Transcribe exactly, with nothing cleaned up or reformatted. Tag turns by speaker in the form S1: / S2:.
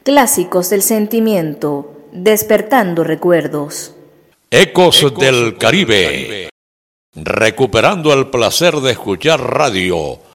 S1: Clásicos del sentimiento, despertando recuerdos.
S2: Ecos del Caribe, recuperando el placer de escuchar radio